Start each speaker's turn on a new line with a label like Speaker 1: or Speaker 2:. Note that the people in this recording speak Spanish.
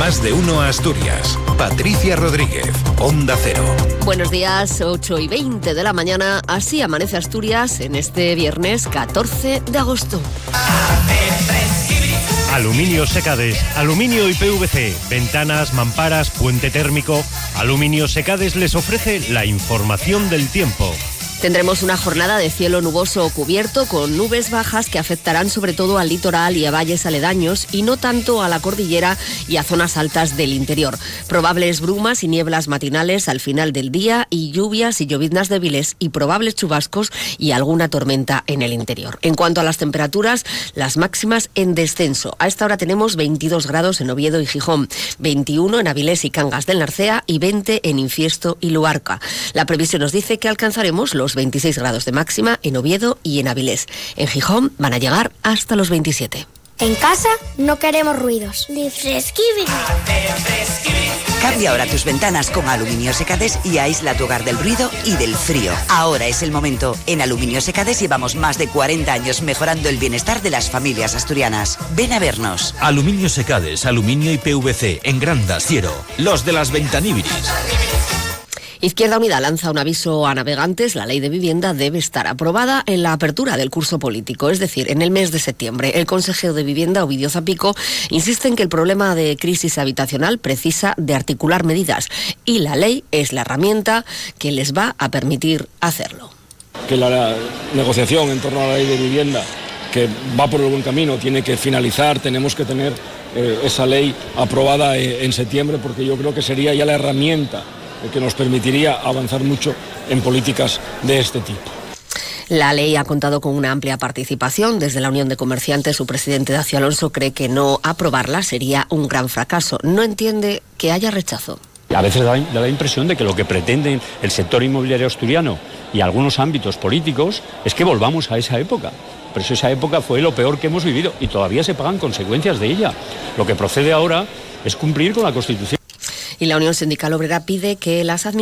Speaker 1: Más de uno Asturias. Patricia Rodríguez, Onda Cero.
Speaker 2: Buenos días, 8:20 de la mañana. Así amanece Asturias en este viernes 14 de agosto.
Speaker 3: Aluminio Secades, aluminio y PVC, ventanas, mamparas, puente térmico. Aluminio Secades les ofrece la información del tiempo.
Speaker 2: Tendremos una jornada de cielo nuboso o cubierto con nubes bajas que afectarán sobre todo al litoral y a valles aledaños y no tanto a la cordillera y a zonas altas del interior. Probables brumas y nieblas matinales al final del día y lluvias y lloviznas débiles y probables chubascos y alguna tormenta en el interior. En cuanto a las temperaturas, las máximas en descenso. A esta hora tenemos 22 grados en Oviedo y Gijón, 21 en Avilés y Cangas del Narcea y 20 en Infiesto y Luarca. La previsión nos dice que alcanzaremos los 26 grados de máxima en Oviedo y en Avilés. En Gijón van a llegar hasta los 27.
Speaker 4: En casa no queremos ruidos. Ni fresquibris.
Speaker 5: Cambia ahora tus ventanas con Aluminio Secades y aísla tu hogar del ruido y del frío. Ahora es el momento. En Aluminio Secades llevamos más de 40 años mejorando el bienestar de las familias asturianas. Ven a vernos.
Speaker 6: Aluminio Secades, aluminio y PVC en Granda, Siero. Los de las Ventaníbiris.
Speaker 2: Izquierda Unida lanza un aviso a navegantes. La ley de vivienda debe estar aprobada en la apertura del curso político, es decir, en el mes de septiembre. El consejero de Vivienda, Ovidio Zapico, insiste en que el problema de crisis habitacional precisa de articular medidas y la ley es la herramienta que les va a permitir hacerlo.
Speaker 7: Que la negociación en torno a la ley de vivienda, que va por el buen camino, tiene que finalizar, tenemos que tener esa ley aprobada en septiembre, porque yo creo que sería ya la herramienta que nos permitiría avanzar mucho en políticas de este tipo.
Speaker 2: La ley ha contado con una amplia participación. Desde la Unión de Comerciantes, su presidente Dacio Alonso cree que no aprobarla sería un gran fracaso. No entiende que haya rechazo.
Speaker 8: A veces da la impresión de que lo que pretenden el sector inmobiliario asturiano y algunos ámbitos políticos es que volvamos a esa época. Pero esa época fue lo peor que hemos vivido y todavía se pagan consecuencias de ella. Lo que procede ahora es cumplir con la Constitución.
Speaker 2: Y la Unión Sindical Obrera pide que las